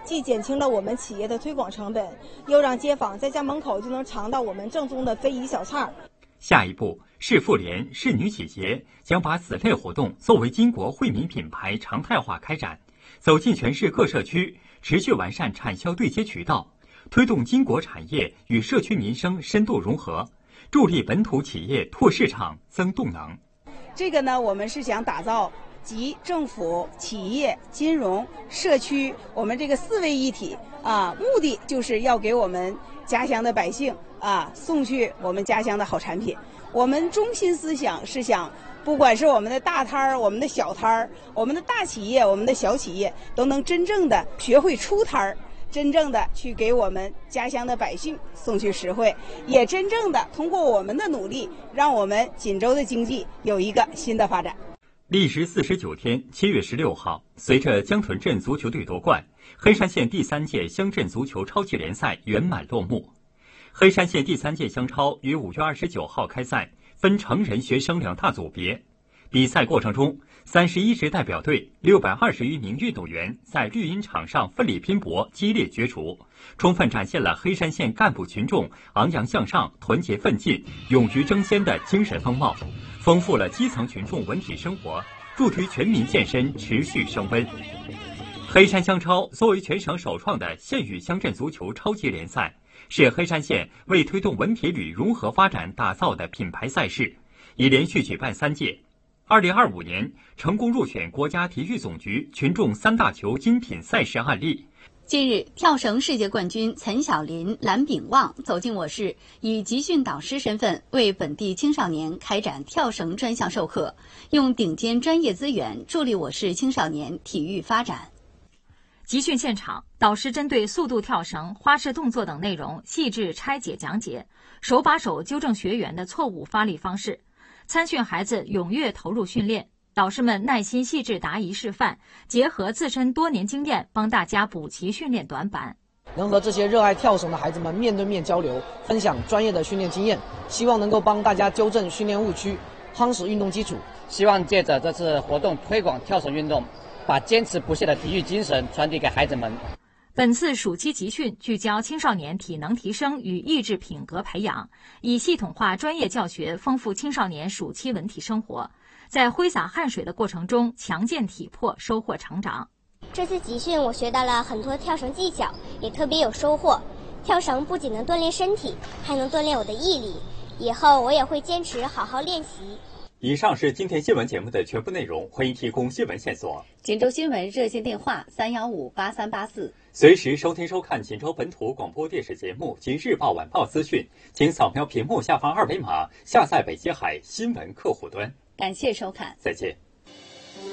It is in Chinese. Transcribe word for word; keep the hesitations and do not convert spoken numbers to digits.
既减轻了我们企业的推广成本，又让街坊在家门口就能尝到我们正宗的非遗小菜。 下一步，市妇联、市女企节将把此类活动作为金国惠民品牌常态化开展，走进全市各社区，持续完善产销对接渠道，推动金国产业与社区民生深度融合，助力本土企业拓市场、增动能。 这个呢，我们是想打造集政府、企业、金融、社区我们这个四位一体啊，目的就是要给我们家乡的百姓啊送去我们家乡的好产品。我们中心思想是想，不管是我们的大摊儿、我们的小摊儿、我们的大企业、我们的小企业，都能真正的学会出摊儿，真正的去给我们家乡的百姓送去实惠，也真正的通过我们的努力，让我们锦州的经济有一个新的发展。 历时四十九天，七月十六号，随着江屯镇足球队夺冠，黑山县第三届乡镇足球超级联赛圆满落幕。黑山县第三届乡超于五月二十九号开赛，分成人、学生两大组别。比赛过程中，三十一支代表队六百二十余名运动员在绿茵场上奋力拼搏，激烈角逐，充分展现了黑山县干部群众昂扬向上、团结奋进、勇于争先的精神风貌，丰富了基层群众文体生活，助推全民健身持续升温。黑山乡超作为全省首创的县域乡镇足球超级联赛，是黑山县为推动文体旅融合发展打造的品牌赛事，已连续举办三届。二零二五年成功入选国家体育总局群众三大球精品赛事案例。 近日，跳绳世界冠军岑晓林、蓝秉旺走进我市，以集训导师身份为本地青少年开展跳绳专项授课，用顶尖专业资源助力我市青少年体育发展。 集训现场，导师针对速度跳绳、花式动作等内容细致拆解讲解，手把手纠正学员的错误发力方式。参训孩子踊跃投入训练，导师们耐心细致答疑示范，结合自身多年经验，帮大家补齐训练短板。 能和这些热爱跳绳的孩子们面对面交流，分享专业的训练经验，希望能够帮大家纠正训练误区，夯实运动基础。 希望借着这次活动推广跳绳运动，把坚持不懈的体育精神传递给孩子们。 本次暑期集训聚焦青少年体能提升与意志品格培养，以系统化专业教学丰富青少年暑期文体生活，在挥洒汗水的过程中强健体魄，收获成长。 这次集训我学到了很多跳绳技巧，也特别有收获。跳绳不仅能锻炼身体，还能锻炼我的毅力，以后我也会坚持好好练习。 以上是今天新闻节目的全部内容，欢迎提供新闻线索。 锦州新闻热线电话三幺五八三八四， 随时收听收看锦州本土广播电视节目及日报晚报资讯，请扫描屏幕下方二维码下载北极海新闻客户端。 感谢收看， 再见。